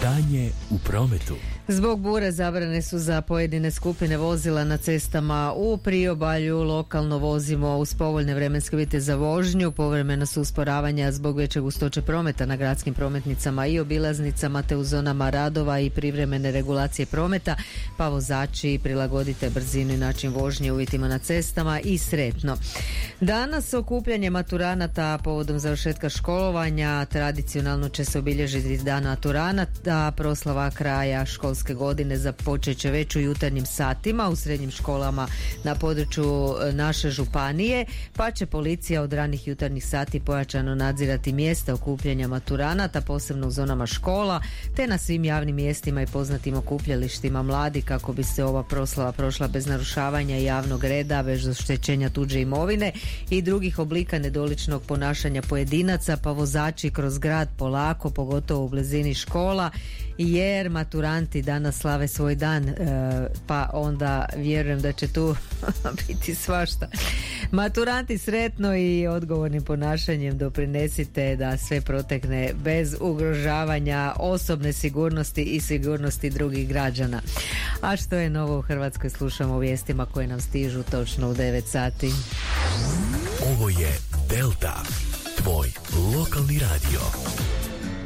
Stanje u prometu. Zbog bure zabrane su za pojedine skupine vozila na cestama u priobalju. Lokalno vozimo uz povoljne vremenske uvjete za vožnju. Povremeno su usporavanja zbog veće gustoće prometa na gradskim prometnicama i obilaznicama te u zonama radova i privremene regulacije prometa, pa vozači prilagodite brzinu i način vožnje uvjetima na cestama i sretno. Danas okupljanje maturanata povodom završetka školovanja. Tradicionalno će se obilježiti dan maturanata. Proslava kraja školske godine započet će već u jutarnjim satima u srednjim školama na području naše županije, pa će policija od ranih jutarnjih sati pojačano nadzirati mjesta okupljanja maturanata, posebno u zonama škola, te na svim javnim mjestima i poznatim okupljalištima mladi, kako bi se ova proslava prošla bez narušavanja javnog reda, bez oštećenja tuđe imovine i drugih oblika nedoličnog ponašanja pojedinaca, pa vozači kroz grad polako, pogotovo u blizini škola, jer maturanti danas slave svoj dan, pa onda vjerujem da će tu biti svašta. Maturanti, sretno i odgovornim ponašanjem doprinesite da sve protekne bez ugrožavanja osobne sigurnosti i sigurnosti drugih građana. A što je novo u Hrvatskoj, slušamo o vijestima koje nam stižu točno u 9 sati. Ovo je Delta, tvoj lokalni radio.